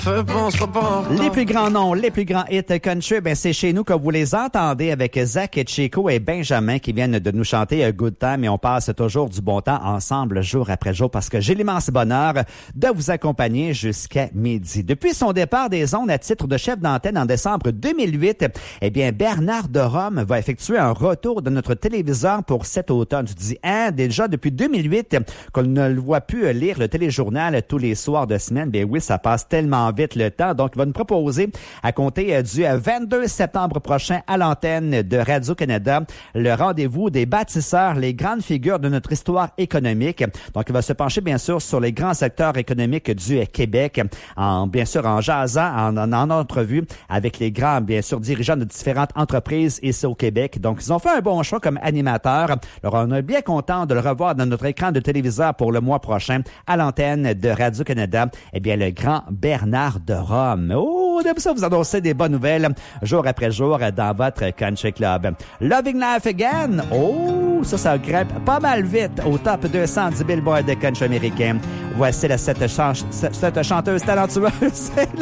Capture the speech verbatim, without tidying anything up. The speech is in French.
fait pas, on sera pas en retard. Les plus grands noms, les plus grands hits country, ben c'est chez nous que vous les entendez avec Zach et Chico et Benjamin qui viennent de nous chanter A Good Time et on passe toujours du bon temps ensemble jour après jour parce que j'ai l'immense bonheur de vous accompagner jusqu'à midi. Depuis son départ des ondes à titre de chef d'antenne en décembre deux mille huit, eh bien Bernard de Rome va effectuer un retour de notre téléviseur pour cet automne. Tu dis, hein, déjà depuis deux mille huit qu'on ne le voit plus lire le téléjournal tous les soirs de semaine. Ben oui, ça passe tellement vite le temps. Donc, il va nous proposer à compter du vingt-deux septembre prochain à l'antenne de Radio-Canada le rendez-vous des bâtisseurs, les grandes figures de notre histoire économique. Donc, il va se pencher bien sûr sur les grands secteurs économiques du Québec, en bien sûr en jasant, en, en, en entrevue avec les grands, bien sûr, dirigeants de différentes entreprises ici au Québec. Donc, ils ont fait un bon choix comme animateur. Alors, on est bien content de le revoir dans notre écran de téléviseur pour le mois prochain à l'antenne de Radio-Canada. Eh bien, le grand Bernard de Rome. Oh, de ça, vous annoncez des bonnes nouvelles jour après jour dans votre Country Club. Loving Life Again. Oh, ça, ça grimpe pas mal vite au top deux cent du Billboard de country américain. Voici la, cette, ch- cette chanteuse talentueuse.